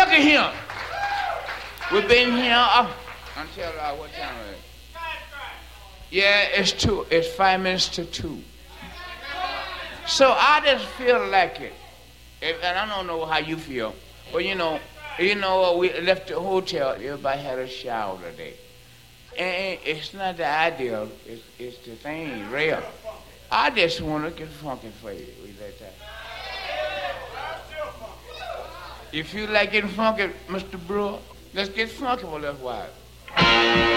look at here. We've been here until what time is it? Yeah, it's 2. It's 5 minutes to 2. So I just feel like it. And I don't know how you feel. But you know, we left the hotel. Everybody had a shower today. And it's not the ideal. It's the thing, real. I just want to get funky for you. We let that. You feel like getting funky, Mr. Brewer? Let's get funky for a little while.